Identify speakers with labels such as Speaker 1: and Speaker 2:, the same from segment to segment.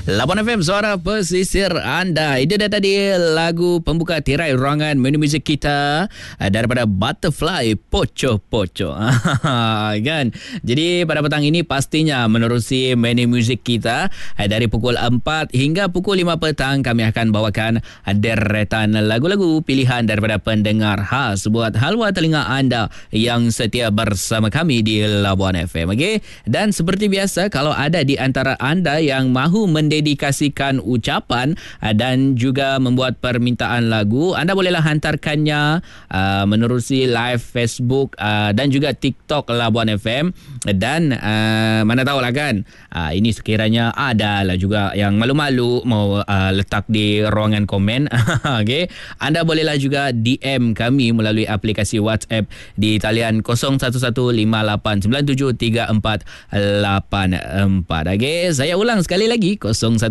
Speaker 1: Labuan FM, suara pesisir anda. Itu dah tadi lagu pembuka tirai ruangan menu muzik kita daripada Butterfly, Poco Poco. Kan? Jadi pada petang ini pastinya menerusi menu muzik kita dari pukul 4 hingga pukul 5 petang kami akan bawakan deretan lagu-lagu pilihan daripada pendengar khas buat halwa telinga anda yang setia bersama kami di Labuan FM. Okay? Dan seperti biasa, kalau ada di antara anda yang mahu mendedikasikan ucapan dan juga membuat permintaan lagu, anda bolehlah hantarkannya menerusi live Facebook dan juga TikTok Labuan FM. Dan mana tahulah kan, ini sekiranya ada lah juga yang malu-malu mau letak di ruangan komen. Okay? Anda bolehlah juga DM kami melalui aplikasi WhatsApp di talian 0115897384. Okay? Saya ulang sekali lagi,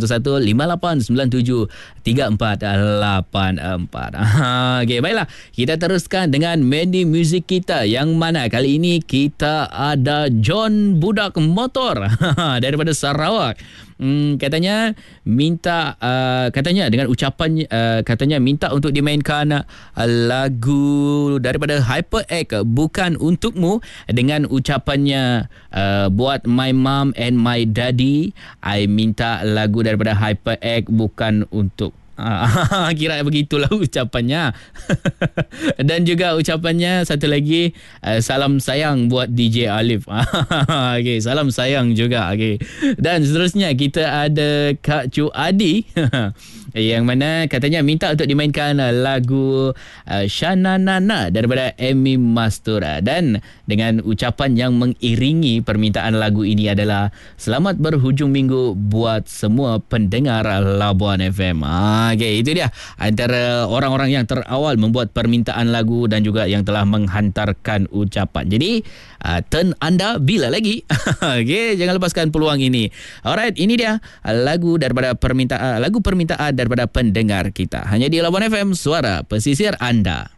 Speaker 1: 0115897384. Okay, baiklah, kita teruskan dengan menu muzik kita yang mana kali ini kita ada John Budak Motor daripada Sarawak. Katanya dengan ucapan katanya minta untuk dimainkan lagu daripada HyperX, Bukan Untukmu, dengan ucapannya buat my mom and my daddy. I minta lagu daripada HyperX, Bukan Untuk. Kira begitulah ucapannya. Dan juga ucapannya satu lagi, salam sayang buat DJ Alif. Okay, salam sayang juga. Okay. Dan seterusnya kita ada Kak Cu Adi yang mana katanya minta untuk dimainkan lagu Shana Nana daripada Amy Mastura. Dan dengan ucapan yang mengiringi permintaan lagu ini adalah selamat berhujung minggu buat semua pendengar Labuan FM. Okay, itu dia antara orang-orang yang terawal membuat permintaan lagu dan juga yang telah menghantarkan ucapan. Jadi turn anda bila lagi. Okay, jangan lepaskan peluang ini. Alright, ini dia lagu permintaan daripada pendengar kita. Hanya di Labuan FM, suara pesisir anda.